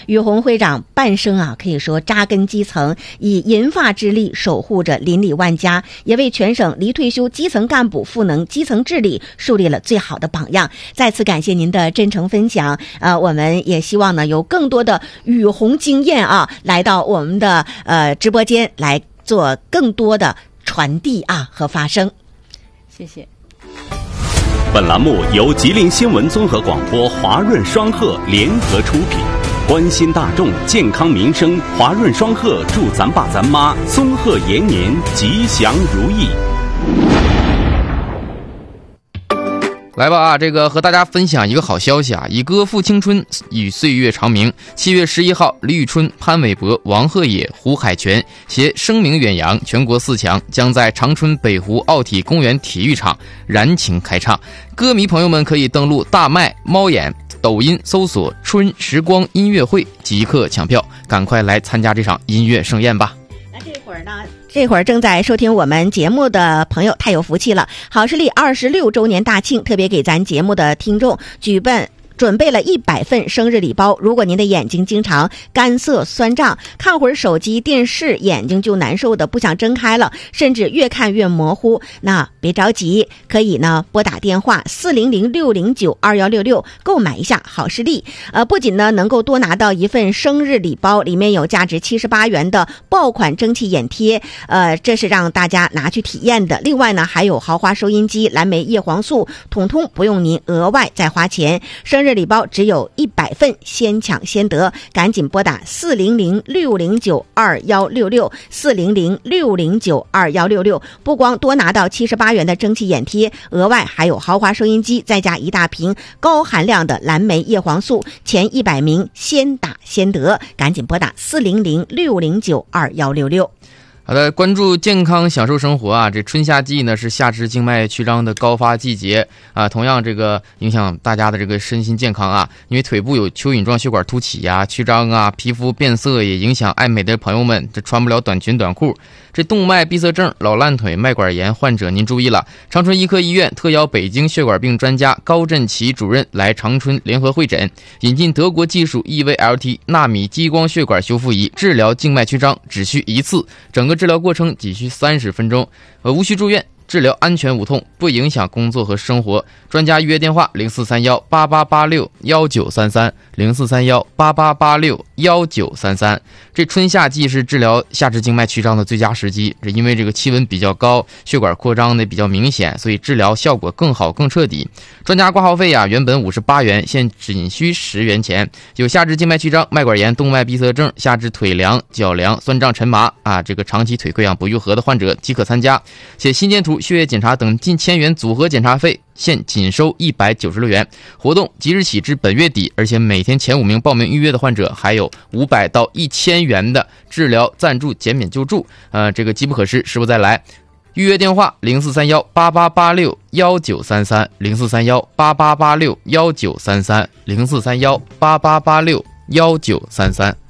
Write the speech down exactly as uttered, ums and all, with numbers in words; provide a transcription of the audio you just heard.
于洪会长半生啊，可以说扎根基层，以银发之力守护着邻里万家，也为全省离退休基层干部赋能基层治理树立了最好的榜样。再次感谢您的真诚分享，呃，我们也希望呢有更多的于洪经验啊，来到我们的呃直播间来做更多的传递啊和发声。 谢谢。 本栏目由吉林新闻综合广播华润双鹤联合出品，关心大众健康民生，华润双鹤祝咱爸咱妈松鹤延年，吉祥如意。 来吧啊，这个和大家分享一个好消息啊！以歌赋青春，以岁月长明。七月十一号，李宇春、潘玮柏、王鹤野、胡海泉携声名远扬全国四强，将在长春北湖奥体公园体育场燃情开唱。歌迷朋友们可以登录大麦、猫眼、抖音搜索“春时光音乐会”，即刻抢票，赶快来参加这场音乐盛宴吧！ 那这会儿呢？这会儿正在收听我们节目的朋友太有福气了，好视力二十六周年大庆，特别给咱节目的听众举办准备了一百份生日礼包。如果您的眼睛经常干涩酸胀，看会儿手机电视眼睛就难受的不想睁开了，甚至越看越模糊，那别着急，可以呢拨打电话四零零六零九二幺六六购买一下好视力。呃，不仅呢能够多拿到一份生日礼包，里面有价值七十八元的爆款蒸汽眼贴，呃，这是让大家拿去体验的。另外呢还有豪华收音机、蓝莓叶黄素，统统不用您额外再花钱。生日礼包只有一百份，先抢先得，赶紧拨打四零零六零九二幺六六四零零六零九二幺六六。不光多拿到七十八元的蒸汽眼贴，额外还有豪华收音机，再加一大瓶高含量的蓝莓叶黄素，前一百名先打先得，赶紧拨打四零零六零九二幺六六。 好的，关注健康享受生活啊！这春夏季呢是下肢静脉曲张的高发季节啊，同样这个影响大家的这个身心健康啊。因为腿部有蚯蚓状血管凸起呀、曲张啊，皮肤变色也影响爱美的朋友们，这穿不了短裙短裤。这动脉闭塞症、老烂腿、脉管炎患者您注意了，长春医科医院特邀北京血管病专家高振奇主任来长春联合会诊，引进德国技术 E V L T 纳米激光血管修复仪，治疗静脉曲张只需一次，整个治疗过程仅需三十分钟，呃，无需住院，治疗安全无痛，不影响工作和生活。专家预约电话零四三幺八八八六幺九三三零四三幺八八八六幺九三三。这春夏季是治疗下肢静脉曲张的最佳时机，这因为这个气温比较高，血管扩张的比较明显，所以治疗效果更好更彻底。专家挂号费啊，原本五十八元，现仅需十元钱。有下肢静脉曲张、脉管炎、动脉闭塞症、下肢腿凉、脚凉、酸胀沉麻啊，这个长期腿溃疡不愈合的患者即可参加。且心电图、血液检查等近千元组合检查费现仅收一百九十六元。活动即日起至本月底，而且每天前五名报名预约的患者还有五百到一千元的治疗赞助减免救助。呃，这个机不可失，时不再来。预约电话零四三幺八八八六幺九三三零四三幺八八八六幺九三三零四三幺八八八六幺九三三。